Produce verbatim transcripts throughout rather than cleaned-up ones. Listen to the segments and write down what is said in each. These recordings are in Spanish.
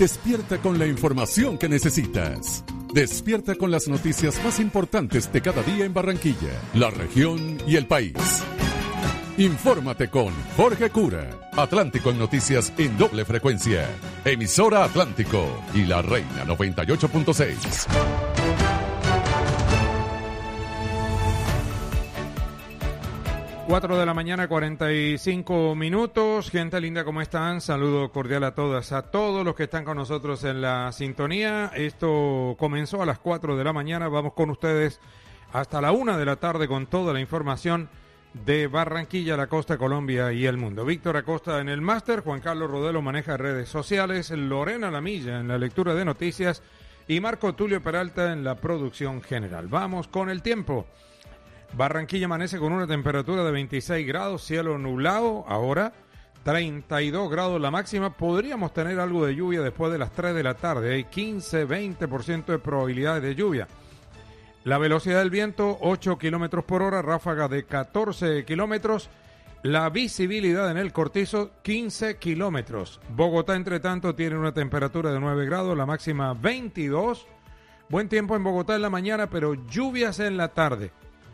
Despierta con la información que necesitas. Despierta con las noticias más importantes de cada día en Barranquilla, la región y el país. Infórmate con Jorge Cura. Atlántico en noticias en doble frecuencia. Emisora Atlántico y La Reina noventa y ocho punto seis. cuatro de la mañana, cuarenta y cinco minutos. Gente linda, ¿cómo están? Saludo cordial a todas, a todos los que están con nosotros en la sintonía. Esto comenzó a las cuatro de la mañana. Vamos con ustedes hasta la una de la tarde con toda la información de Barranquilla, la costa, Colombia y el mundo. Víctor Acosta en el máster, Juan Carlos Rodelo maneja redes sociales, Lorena Lamilla en la lectura de noticias y Marco Tulio Peralta en la producción general. Vamos con el tiempo. Barranquilla amanece con una temperatura de veintiséis grados, cielo nublado, ahora treinta y dos grados la máxima. Podríamos tener algo de lluvia después de las tres de la tarde, hay quince a veinte por ciento de probabilidades de lluvia. La velocidad del viento, ocho kilómetros por hora, ráfaga de catorce kilómetros. La visibilidad en el Cortizo, quince kilómetros. Bogotá, entre tanto, tiene una temperatura de nueve grados, la máxima veintidós. Buen tiempo en Bogotá en la mañana, pero lluvias en la tarde.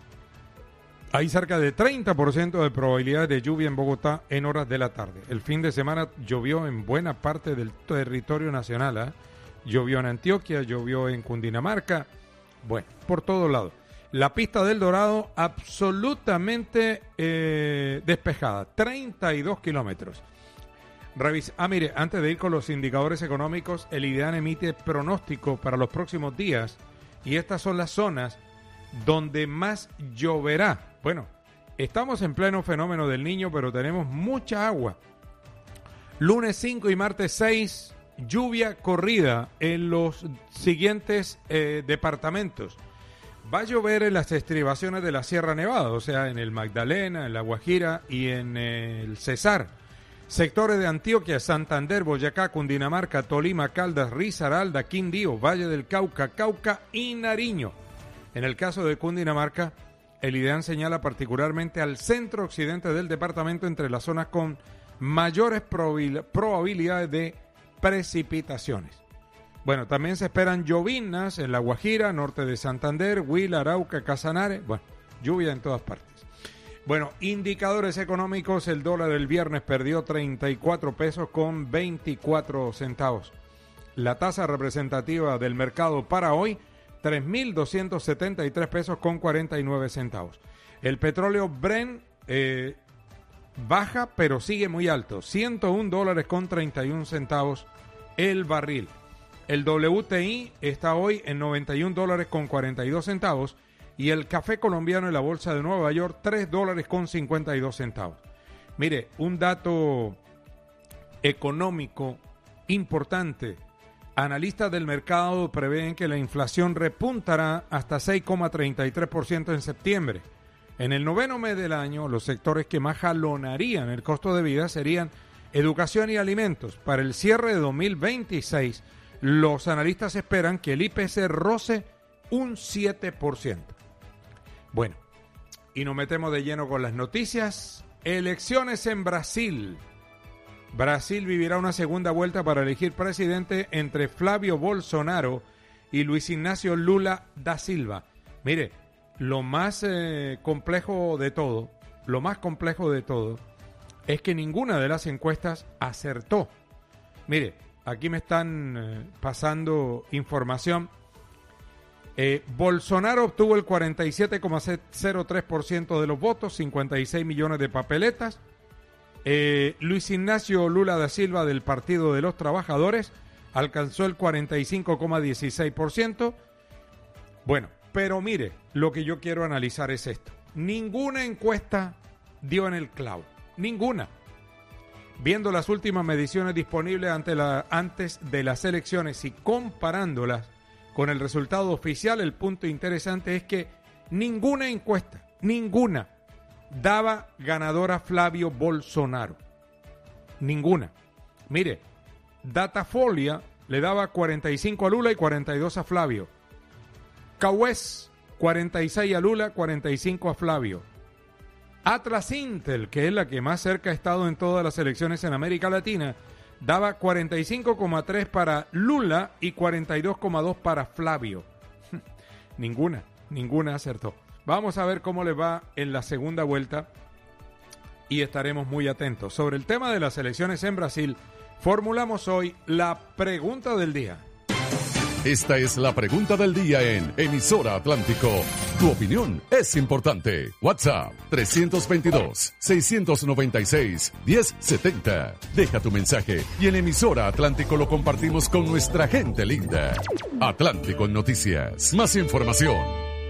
Hay cerca de treinta por ciento de probabilidad de lluvia en Bogotá en horas de la tarde. El fin de semana llovió en buena parte del territorio nacional, ¿eh? Llovió en Antioquia, llovió en Cundinamarca, bueno, por todos lados. La pista del Dorado absolutamente eh, despejada, treinta y dos kilómetros. Revisa, ah, mire, antes de ir con los indicadores económicos, el IDEAN emite pronóstico para los próximos días y estas son las zonas donde más lloverá. Bueno, estamos en pleno fenómeno del Niño, pero tenemos mucha agua. Lunes cinco y martes seis, lluvia corrida en los siguientes eh, departamentos. Va a llover en las estribaciones de la Sierra Nevada, o sea, en el Magdalena, en la Guajira y en eh, el Cesar. Sectores de Antioquia, Santander, Boyacá, Cundinamarca, Tolima, Caldas, Risaralda, Quindío, Valle del Cauca, Cauca y Nariño. En el caso de Cundinamarca, el IDEAN señala particularmente al centro occidente del departamento entre las zonas con mayores probabil- probabilidades de precipitaciones. Bueno, también se esperan lloviznas en La Guajira, norte de Santander, Huila, Arauca, Casanare. Bueno, lluvia en todas partes. Bueno, indicadores económicos, el dólar el viernes perdió treinta y cuatro pesos con veinticuatro centavos. La tasa representativa del mercado para hoy, tres mil doscientos setenta y tres pesos con cuarenta y nueve centavos. El petróleo Brent eh, baja, pero sigue muy alto, ciento un dólares con treinta y un centavos el barril. El W T I está hoy en noventa y un dólares con cuarenta y dos centavos y el café colombiano en la bolsa de Nueva York, tres dólares con cincuenta y dos centavos. Mire, un dato económico importante. Analistas del mercado prevén que la inflación repuntará hasta seis coma treinta y tres por ciento en septiembre. En el noveno mes del año, los sectores que más jalonarían el costo de vida serían educación y alimentos. Para el cierre de dos mil veintiséis, los analistas esperan que el I P C roce un siete por ciento. Bueno, y nos metemos de lleno con las noticias. Elecciones en Brasil. Brasil vivirá una segunda vuelta para elegir presidente entre Flavio Bolsonaro y Luis Ignacio Lula da Silva. Mire, lo más eh, complejo de todo, lo más complejo de todo, es que ninguna de las encuestas acertó. Mire, aquí me están eh, pasando información. Eh, Bolsonaro obtuvo el cuarenta y siete coma cero tres por ciento de los votos, cincuenta y seis millones de papeletas. Eh, Luis Ignacio Lula da Silva del Partido de los Trabajadores alcanzó el cuarenta y cinco coma dieciséis por ciento. Bueno, pero mire, lo que yo quiero analizar es esto. Ninguna encuesta dio en el clavo, ninguna. Viendo las últimas mediciones disponibles ante la, antes de las elecciones y comparándolas con el resultado oficial, el punto interesante es que ninguna encuesta, ninguna, daba ganador a Flavio Bolsonaro. Ninguna. Mire, Datafolia le daba cuarenta y cinco a Lula y cuarenta y dos a Flavio. Caués, cuarenta y seis a Lula, cuarenta y cinco a Flavio. Atlas Intel, que es la que más cerca ha estado en todas las elecciones en América Latina, daba cuarenta y cinco coma tres para Lula y cuarenta y dos coma dos para Flavio. Ninguna, ninguna acertó. Vamos a ver cómo le va en la segunda vuelta y estaremos muy atentos. Sobre el tema de las elecciones en Brasil, formulamos hoy la pregunta del día. Esta es la pregunta del día en Emisora Atlántico. Tu opinión es importante. WhatsApp tres veintidós, seiscientos noventa y seis, diez setenta. Deja tu mensaje y en Emisora Atlántico lo compartimos con nuestra gente linda. Atlántico en Noticias. Más información.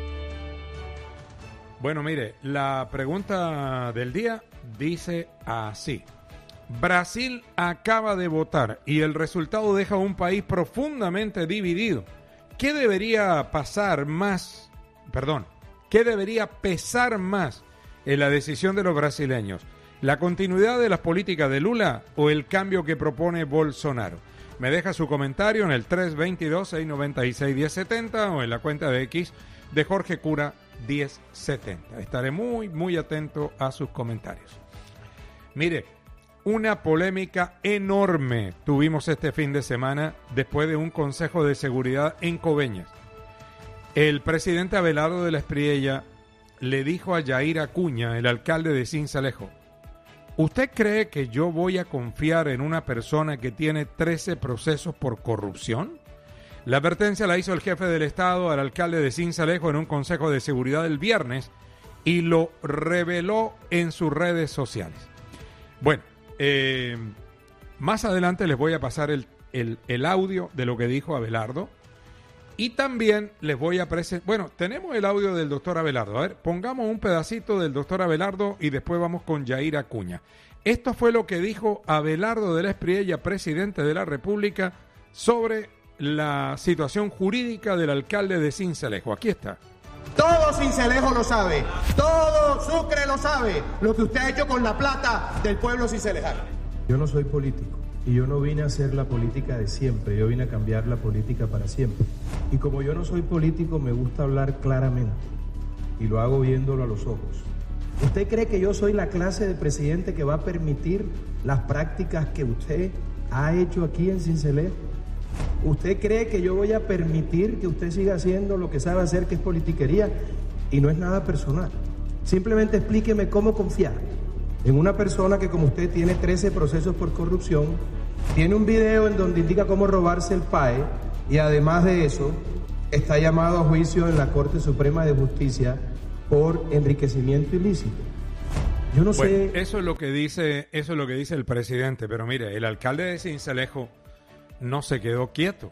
Bueno, mire, la pregunta del día dice así. Brasil acaba de votar y el resultado deja a un país profundamente dividido. ¿Qué debería pasar más, perdón, qué debería pesar más en la decisión de los brasileños? ¿La continuidad de las políticas de Lula o el cambio que propone Bolsonaro? Me deja su comentario en el tres veintidós, seiscientos noventa y seis, diez setenta o en la cuenta de X de Jorge Cura diez setenta. Estaré muy, muy atento a sus comentarios. Mire, una polémica enorme tuvimos este fin de semana después de un consejo de seguridad en Coveñas. El presidente Abelardo de la Espriella le dijo a Yair Acuña, el alcalde de Sincelejo: ¿usted cree que yo voy a confiar en una persona que tiene trece procesos por corrupción? La advertencia la hizo el jefe del Estado al alcalde de Sincelejo en un consejo de seguridad el viernes y lo reveló en sus redes sociales. Bueno, Eh, más adelante les voy a pasar el, el, el audio de lo que dijo Abelardo y también les voy a presentar, bueno, tenemos el audio del doctor Abelardo, a ver, pongamos un pedacito del doctor Abelardo y después vamos con Yair Acuña. Esto fue lo que dijo Abelardo de la Espriella, presidente de la República, sobre la situación jurídica del alcalde de Sincelejo. Aquí está. Todo Sincelejo lo sabe, todo Sucre lo sabe, lo que usted ha hecho con la plata del pueblo cincelejano. Yo no soy político y yo no vine a hacer la política de siempre, yo vine a cambiar la política para siempre. Y como yo no soy político, me gusta hablar claramente y lo hago viéndolo a los ojos. ¿Usted cree que yo soy la clase de presidente que va a permitir las prácticas que usted ha hecho aquí en Sincelejo? ¿Usted cree que yo voy a permitir que usted siga haciendo lo que sabe hacer, que es politiquería? Y no es nada personal. Simplemente explíqueme cómo confiar en una persona que, como usted, tiene trece procesos por corrupción, tiene un video en donde indica cómo robarse el P A E y además de eso está llamado a juicio en la Corte Suprema de Justicia por enriquecimiento ilícito. Yo no bueno, sé... Eso es lo que dice, eso es lo que dice el presidente, pero mire, el alcalde de Sincelejo no se quedó quieto.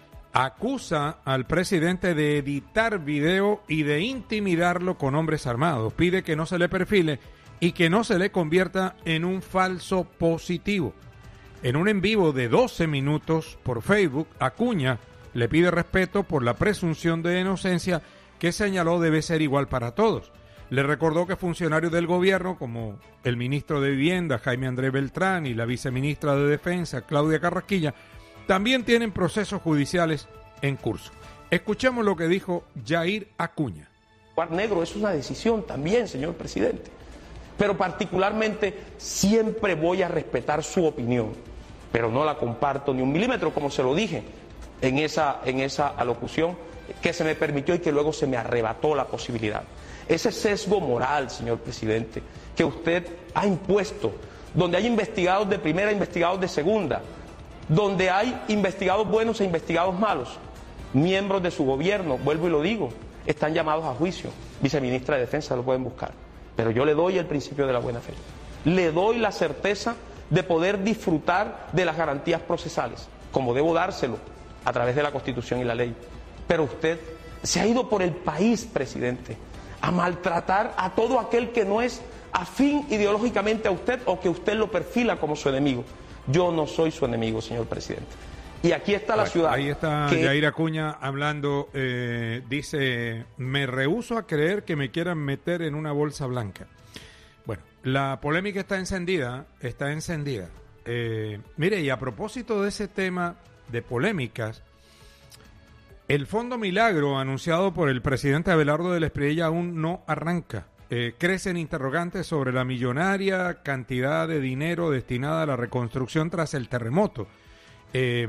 Acusa al presidente de editar video y de intimidarlo con hombres armados. Pide que no se le perfile y que no se le convierta en un falso positivo. En un en vivo de doce minutos por Facebook, Acuña le pide respeto por la presunción de inocencia que señaló debe ser igual para todos. Le recordó que funcionarios del gobierno, como el ministro de Vivienda, Jaime Andrés Beltrán, y la viceministra de Defensa, Claudia Carrasquilla, también tienen procesos judiciales en curso. Escuchemos lo que dijo Yair Acuña. Negro es una decisión también, señor presidente, pero particularmente siempre voy a respetar su opinión, pero no la comparto ni un milímetro, como se lo dije en esa, en esa alocución que se me permitió y que luego se me arrebató la posibilidad. Ese sesgo moral, señor presidente, que usted ha impuesto, donde hay investigados de primera, investigados de segunda, donde hay investigados buenos e investigados malos, miembros de su gobierno, vuelvo y lo digo, están llamados a juicio. Viceministra de Defensa, lo pueden buscar. Pero yo le doy el principio de la buena fe. Le doy la certeza de poder disfrutar de las garantías procesales, como debo dárselo a través de la Constitución y la ley. Pero usted se ha ido por el país, presidente, a maltratar a todo aquel que no es afín ideológicamente a usted o que usted lo perfila como su enemigo. Yo no soy su enemigo, señor presidente. Y aquí está la bueno, ciudad. Ahí está que... Yair Acuña hablando, eh, dice, me rehúso a creer que me quieran meter en una bolsa blanca. Bueno, la polémica está encendida, está encendida. Eh, mire, y a propósito de ese tema de polémicas, el Fondo Milagro anunciado por el presidente Abelardo de la Espriella aún no arranca. eh, crecen interrogantes sobre la millonaria cantidad de dinero destinada a la reconstrucción tras el terremoto. Eh,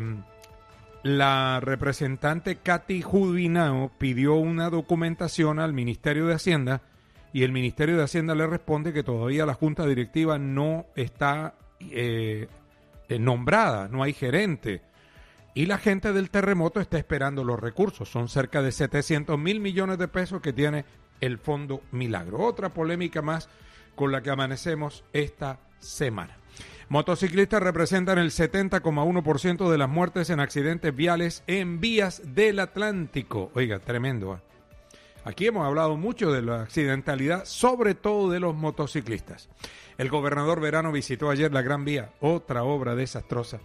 la representante Katy Jubinao pidió una documentación al Ministerio de Hacienda y el Ministerio de Hacienda le responde que todavía la Junta Directiva no está eh, eh, nombrada, no hay gerente. Y la gente del terremoto está esperando los recursos. Son cerca de setecientos mil millones de pesos que tiene el Fondo Milagro. Otra polémica más con la que amanecemos esta semana. Motociclistas representan el setenta coma uno por ciento de las muertes en accidentes viales en vías del Atlántico. Oiga, tremendo, ¿eh? Aquí hemos hablado mucho de la accidentalidad, sobre todo de los motociclistas. El gobernador Verano visitó ayer la Gran Vía, otra obra desastrosa.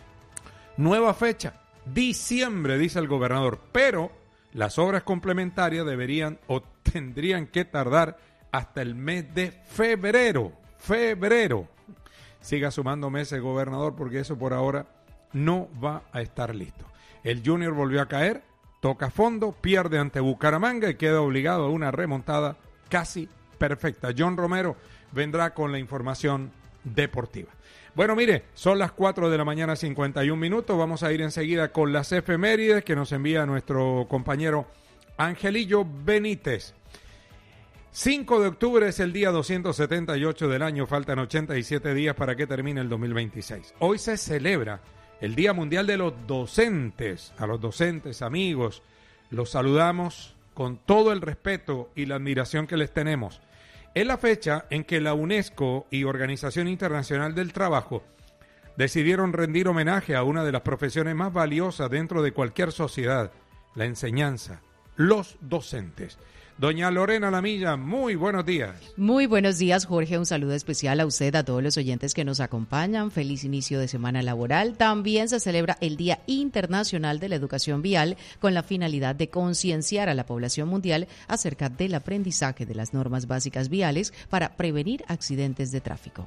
Nueva fecha, diciembre, dice el gobernador, pero las obras complementarias deberían o tendrían que tardar hasta el mes de febrero. Febrero. Siga sumando meses, gobernador, porque eso por ahora no va a estar listo. El Junior volvió a caer, toca fondo, pierde ante Bucaramanga y queda obligado a una remontada casi perfecta. John Romero vendrá con la información deportiva. Bueno, mire, son las cuatro de la mañana, cincuenta y un minutos. Vamos a ir enseguida con las efemérides que nos envía nuestro compañero Angelillo Benítez. cinco de octubre es el día doscientos setenta y ocho del año. Faltan ochenta y siete días para que termine el dos mil veintiséis. Hoy se celebra el Día Mundial de los Docentes. A los docentes, amigos, los saludamos con todo el respeto y la admiración que les tenemos. Es la fecha en que la UNESCO y Organización Internacional del Trabajo decidieron rendir homenaje a una de las profesiones más valiosas dentro de cualquier sociedad, la enseñanza, los docentes. Doña Lorena Lamilla, muy buenos días. Muy buenos días, Jorge. Un saludo especial a usted, a todos los oyentes que nos acompañan. Feliz inicio de semana laboral. También se celebra el Día Internacional de la Educación Vial con la finalidad de concienciar a la población mundial acerca del aprendizaje de las normas básicas viales para prevenir accidentes de tráfico.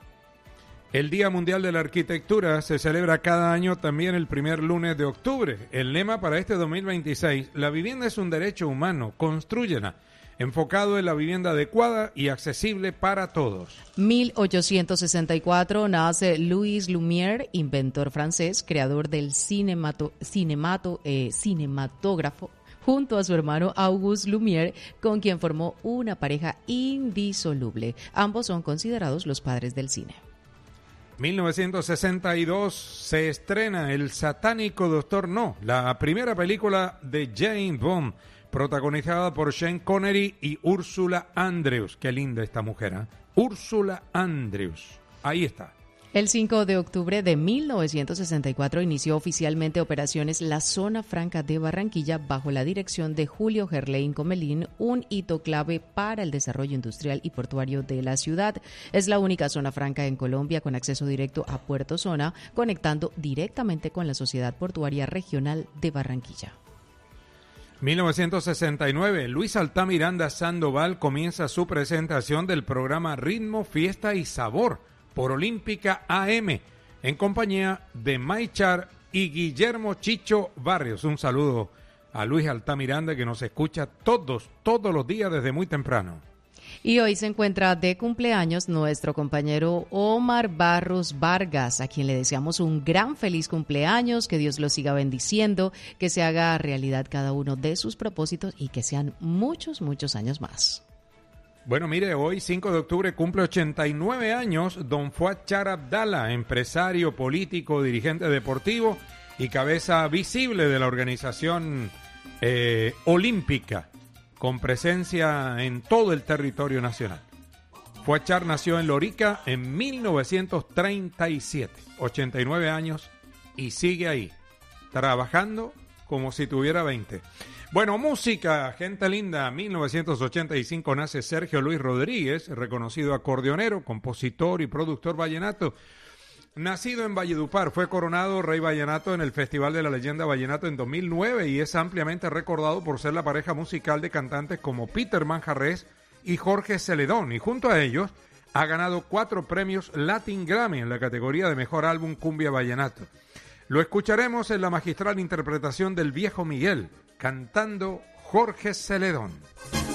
El Día Mundial de la Arquitectura se celebra cada año también el primer lunes de octubre. El lema para este dos mil veintiséis, la vivienda es un derecho humano, constrúyela, enfocado en la vivienda adecuada y accesible para todos. mil ochocientos sesenta y cuatro nace Louis Lumière, inventor francés, creador del cinemato, cinemato, eh, cinematógrafo, junto a su hermano Auguste Lumière, con quien formó una pareja indisoluble. Ambos son considerados los padres del cine. mil novecientos sesenta y dos se estrena El satánico Doctor No, la primera película de James Bond, protagonizada por Sean Connery y Úrsula Andrews. Qué linda esta mujer, ¿eh? Úrsula Andrews. Ahí está. El cinco de octubre de mil novecientos sesenta y cuatro inició oficialmente operaciones la Zona Franca de Barranquilla bajo la dirección de Julio Gerlain Comelín, un hito clave para el desarrollo industrial y portuario de la ciudad. Es la única zona franca en Colombia con acceso directo a Puerto Zona, conectando directamente con la Sociedad Portuaria Regional de Barranquilla. mil novecientos sesenta y nueve, Luis Altamiranda Sandoval comienza su presentación del programa Ritmo, Fiesta y Sabor por Olímpica A M, en compañía de Maichar y Guillermo Chicho Barrios. Un saludo a Luis Altamiranda, que nos escucha todos, todos los días desde muy temprano. Y hoy se encuentra de cumpleaños nuestro compañero Omar Barros Vargas, a quien le deseamos un gran feliz cumpleaños, que Dios lo siga bendiciendo, que se haga realidad cada uno de sus propósitos y que sean muchos, muchos años más. Bueno, mire, hoy cinco de octubre cumple ochenta y nueve años don Fuad Char Abdala, empresario, político, dirigente deportivo y cabeza visible de la organización eh, olímpica, con presencia en todo el territorio nacional. Fuad Char nació en Lorica en mil novecientos treinta y siete, ochenta y nueve años, y sigue ahí, trabajando como si tuviera veinte. Bueno, música, gente linda. mil novecientos ochenta y cinco nace Sergio Luis Rodríguez, reconocido acordeonero, compositor y productor vallenato. Nacido en Valledupar, fue coronado Rey Vallenato en el Festival de la Leyenda Vallenato en dos mil nueve y es ampliamente recordado por ser la pareja musical de cantantes como Peter Manjarrés y Jorge Celedón, y junto a ellos ha ganado cuatro premios Latin Grammy en la categoría de Mejor Álbum Cumbia Vallenato. Lo escucharemos en la magistral interpretación del Viejo Miguel, cantando Jorge Celedón.